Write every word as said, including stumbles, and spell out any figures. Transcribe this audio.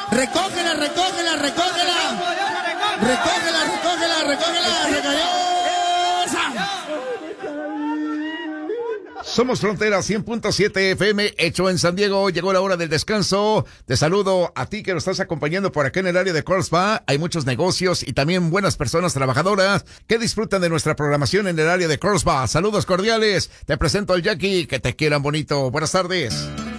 Recógela, recógela, recógela. Recógela, recógela, recógela. Recayó. Somos Frontera cien punto siete F M, hecho en San Diego. Llegó la hora del descanso. Te saludo a ti que nos estás acompañando por acá en el área de Carlsbad. Hay muchos negocios y también buenas personas trabajadoras que disfrutan de nuestra programación en el área de Carlsbad. Saludos cordiales. Te presento al Jackie. Que te quieran bonito. Buenas tardes.